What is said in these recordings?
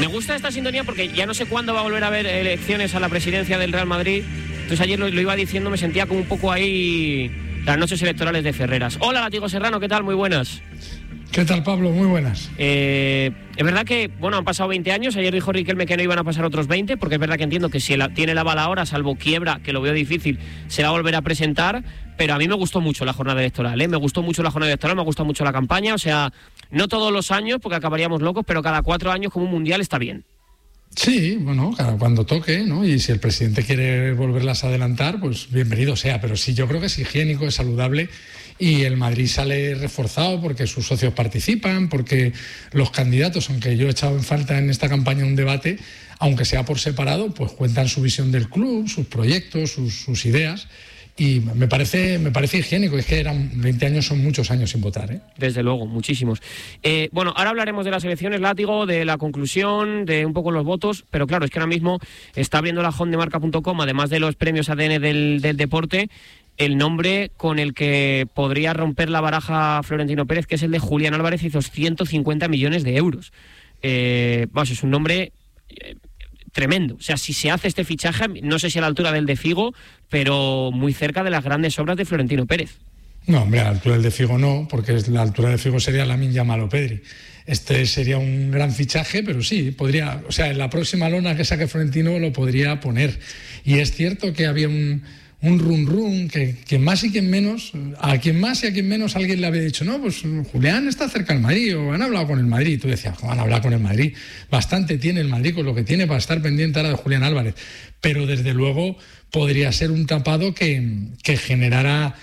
Me gusta esta sintonía porque ya no sé cuándo va a volver a haber elecciones a la presidencia del Real Madrid. Entonces ayer lo iba diciendo, me sentía como un poco ahí las noches electorales de Ferreras. Hola, Látigo Serrano, ¿qué tal? Muy buenas. ¿Qué tal, Pablo? Muy buenas. Es verdad que, bueno, han pasado 20 años. Ayer dijo Riquelme que no iban a pasar otros 20, porque es verdad que entiendo que si tiene la bala ahora, salvo quiebra, que lo veo difícil, se va a volver a presentar. Pero a mí me gustó mucho la jornada electoral, ¿eh? Me gustó mucho la jornada electoral, me gusta mucho la campaña. O sea, no todos los años, porque acabaríamos locos, pero cada 4 años como un mundial está bien. Sí, bueno, cuando toque, ¿no? Y si el presidente quiere volverlas a adelantar, pues bienvenido sea. Pero sí, yo creo que es higiénico, es saludable. Y el Madrid sale reforzado porque sus socios participan, porque los candidatos, aunque yo he echado en falta en esta campaña un debate, aunque sea por separado, pues cuentan su visión del club, sus proyectos, sus ideas. Y me parece higiénico. Es que eran 20 años, son muchos años sin votar, ¿eh? Desde luego, muchísimos. Bueno, ahora hablaremos de las elecciones, Látigo, de la conclusión, de un poco los votos, pero claro, es que ahora mismo está abriendo la hondemarca.com, además de los premios ADN del deporte, el nombre con el que podría romper la baraja Florentino Pérez, que es el de Julián Álvarez y 250 millones de euros. Vamos, es un nombre tremendo. O sea, si se hace este fichaje, no sé si a la altura del de Figo, pero muy cerca de las grandes obras de Florentino Pérez. No, hombre, a la altura del de Figo no, porque la altura de Figo sería Lamine Yamal o Pedri. Este sería un gran fichaje, pero sí, podría, o sea, en la próxima lona que saque Florentino lo podría poner. Y es cierto que había un run que más y quien menos, a quien más y a quien menos alguien le había dicho, no, pues Julián está cerca del Madrid, o han hablado con el Madrid. Y tú decías, van a hablar con el Madrid. Bastante tiene el Madrid con lo que tiene para estar pendiente ahora de Julián Álvarez. Pero desde luego podría ser un tapado que generara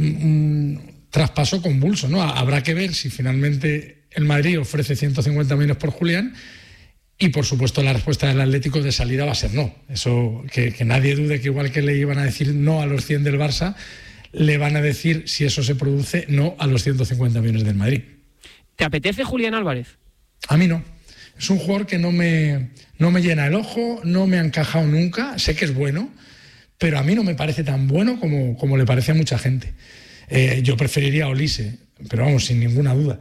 un traspaso convulso, ¿no? Habrá que ver si finalmente el Madrid ofrece 150 millones por Julián. Y, por supuesto, la respuesta del Atlético de salida va a ser no. Eso, que nadie dude que igual que le iban a decir no a los 100 del Barça, le van a decir, si eso se produce, no a los 150 millones del Madrid. ¿Te apetece Julián Álvarez? A mí no. Es un jugador que no me llena el ojo, no me ha encajado nunca. Sé que es bueno, pero a mí no me parece tan bueno como le parece a mucha gente. Yo preferiría a Olise, pero vamos, sin ninguna duda.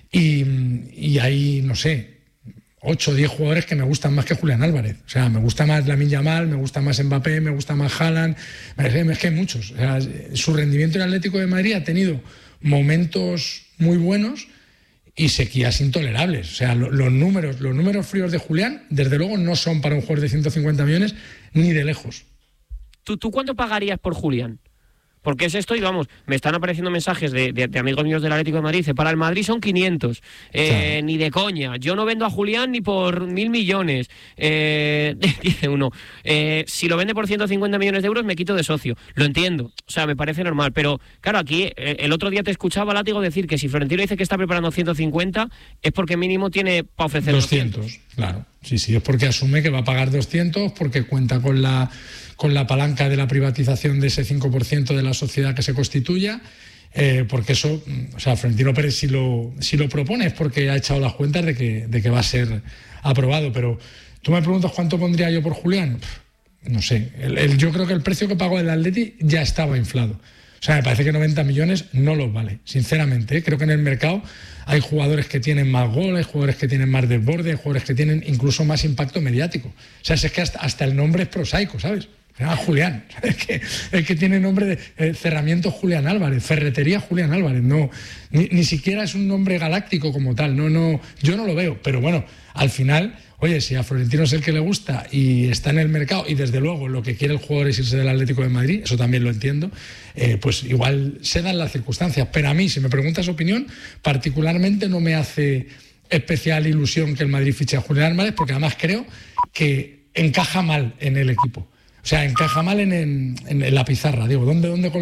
Y hay, no sé, 8 o 10 jugadores que me gustan más que Julián Álvarez. O sea, me gusta más Lamine Yamal, me gusta más Mbappé, me gusta más Haaland. Es que hay muchos. O sea, su rendimiento en el Atlético de Madrid ha tenido momentos muy buenos y sequías intolerables. O sea, los números fríos de Julián, desde luego, no son para un jugador de 150 millones ni de lejos. ¿Tú cuánto pagarías por Julián? Porque es esto y vamos, me están apareciendo mensajes de amigos míos del Atlético de Madrid. Dice, para el Madrid son 500. Claro. Ni de coña. Yo no vendo a Julián ni por 1.000 millones. Dice uno, si lo vende por 150 millones de euros me quito de socio. Lo entiendo. O sea, me parece normal. Pero claro, aquí el otro día te escuchaba, Látigo, decir que si Florentino dice que está preparando 150 es porque mínimo tiene para ofrecer 200. Claro. Sí, es porque asume que va a pagar 200, porque cuenta con la palanca de la privatización de ese 5% de la sociedad que se constituya, porque eso, o sea, Florentino Pérez si lo propone es porque ha echado las cuentas de que va a ser aprobado. Pero tú me preguntas cuánto pondría yo por Julián, no sé, yo creo que el precio que pagó el Atleti ya estaba inflado. O sea, me parece que 90 millones no los vale, sinceramente, ¿eh? Creo que en el mercado hay jugadores que tienen más gol, hay jugadores que tienen más desborde, hay jugadores que tienen incluso más impacto mediático. O sea, es que hasta el nombre es prosaico, ¿sabes? Julián, el que tiene nombre de cerramiento Julián Álvarez, ferretería Julián Álvarez, no, ni siquiera es un nombre galáctico como tal, no, yo no lo veo, pero bueno, al final, oye, si a Florentino es el que le gusta y está en el mercado y desde luego lo que quiere el jugador es irse del Atlético de Madrid, eso también lo entiendo, pues igual se dan las circunstancias, pero a mí, si me preguntas opinión, particularmente no me hace especial ilusión que el Madrid fiche a Julián Álvarez, porque además creo que encaja mal en el equipo. O sea, encaja mal en la pizarra, digo, ¿dónde